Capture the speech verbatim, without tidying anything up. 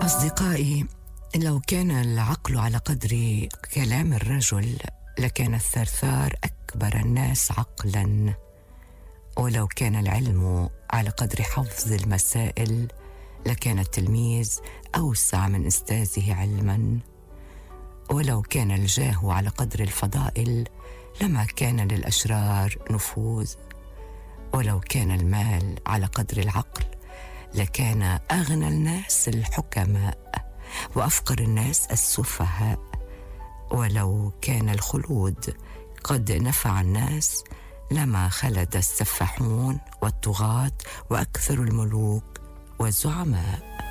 أصدقائي، لو كان العقل على قدر كلام الرجل لكان الثرثار أكبر الناس عقلاً، ولو كان العلم على قدر حفظ المسائل لكان التلميذ أوسع من أستاذه علماً، ولو كان الجاه على قدر الفضائل لما كان للأشرار نفوذ، ولو كان المال على قدر العقل لكان أغنى الناس الحكماء وأفقر الناس السفهاء، ولو كان الخلود قد نفع الناس لما خلد السفاحون والطغاة وأكثر الملوك والزعماء.